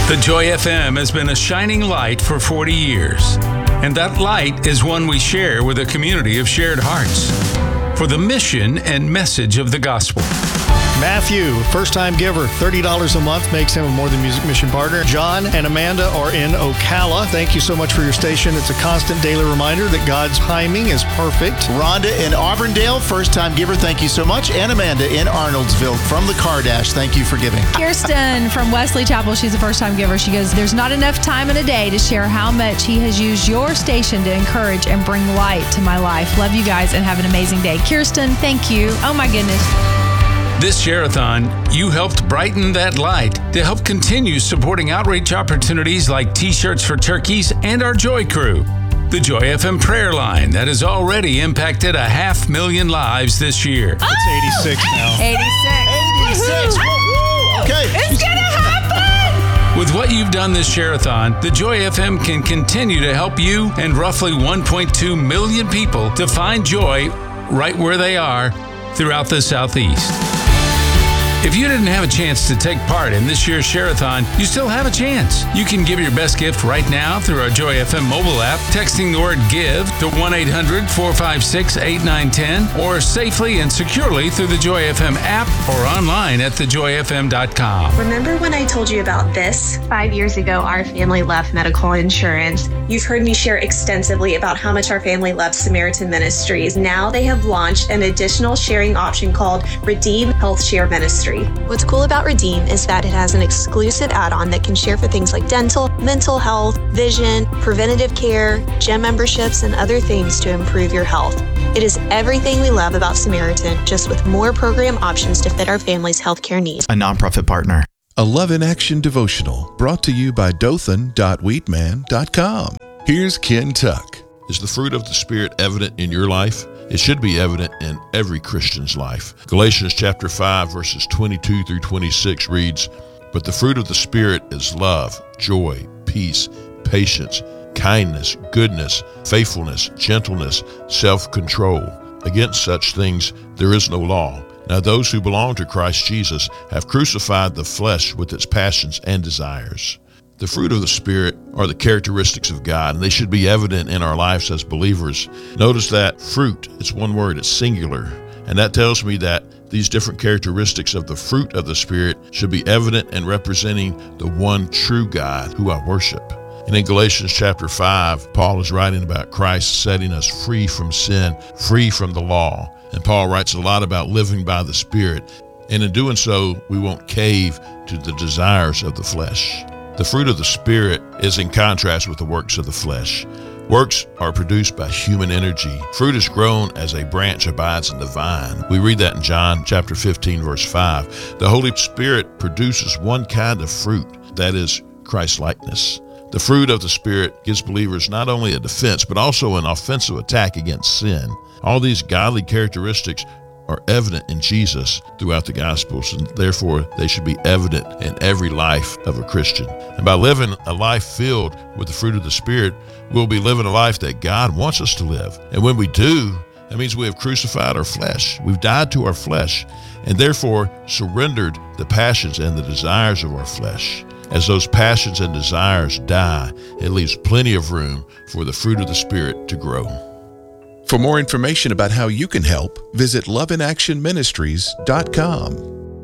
The Joy FM has been a shining light for 40 years, and that light is one we share with a community of shared hearts for the mission and message of the gospel. Matthew, first-time giver, $30 a month makes him a More Than Music mission partner. John and Amanda are in Ocala. Thank you so much for your station. It's a constant daily reminder that God's timing is perfect. Rhonda in Auburndale, first-time giver, thank you so much. And Amanda in Arnoldsville from the Cardash, thank you for giving. Kirsten from Wesley Chapel, she's a first-time giver. She goes, there's not enough time in a day to share how much he has used your station to encourage and bring light to my life. Love you guys and have an amazing day. Kirsten, thank you. Oh my goodness. This Share-a-thon, you helped brighten that light to help continue supporting outreach opportunities like T-shirts for turkeys and our Joy Crew. The Joy FM prayer line that has already impacted 500,000 lives this year. It's 86 now. 86. 86. Woo-hoo. Okay. It's gonna happen! With what you've done this Share-a-thon, the Joy FM can continue to help you and roughly 1.2 million people to find joy right where they are throughout the Southeast. If you didn't have a chance to take part in this year's Share-a-thon, you still have a chance. You can give your best gift right now through our Joy FM mobile app, texting the word GIVE to 1-800-456-8910, or safely and securely through the Joy FM app or online at thejoyfm.com. Remember when I told you about this? 5 years ago, our family left medical insurance. You've heard me share extensively about how much our family loves Samaritan Ministries. Now they have launched an additional sharing option called Redeem Health Share Ministry. What's cool about Redeem is that it has an exclusive add-on that can share for things like dental, mental health, vision, preventative care, gym memberships, and other things to improve your health. It is everything we love about Samaritan, just with more program options to fit our family's healthcare needs. A nonprofit partner. A Love in Action devotional brought to you by Dothan.Wheatman.com. Here's Ken Tuck. Is the fruit of the Spirit evident in your life? It should be evident in every Christian's life. Galatians chapter 5, verses 22 through 26 reads, "But the fruit of the Spirit is love, joy, peace, patience, kindness, goodness, faithfulness, gentleness, self-control. Against such things there is no law. Now those who belong to Christ Jesus have crucified the flesh with its passions and desires." The fruit of the Spirit are the characteristics of God, and they should be evident in our lives as believers. Notice that fruit, it's one word, it's singular. And that tells me that these different characteristics of the fruit of the Spirit should be evident and representing the one true God who I worship. And in Galatians chapter 5, Paul is writing about Christ setting us free from sin, free from the law. And Paul writes a lot about living by the Spirit. And in doing so, we won't cave to the desires of the flesh. The fruit of the Spirit is in contrast with the works of the flesh. Works are produced by human energy. Fruit is grown as a branch abides in the vine. We read that in John chapter 15, verse 5. The Holy Spirit produces one kind of fruit, that is Christ-likeness. The fruit of the Spirit gives believers not only a defense, but also an offensive attack against sin. All these godly characteristics are evident in Jesus throughout the Gospels, and therefore they should be evident in every life of a Christian. And by living a life filled with the fruit of the Spirit, we'll be living a life that God wants us to live. And when we do, that means we have crucified our flesh. We've died to our flesh, and therefore surrendered the passions and the desires of our flesh. As those passions and desires die, it leaves plenty of room for the fruit of the Spirit to grow. For more information about how you can help, visit loveinactionministries.com.